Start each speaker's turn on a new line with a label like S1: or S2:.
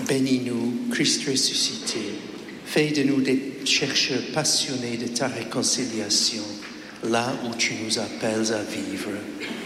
S1: Bénis-nous, Christ ressuscité. Fais de nous des chercheurs passionnés de ta réconciliation, là où tu nous appelles à vivre.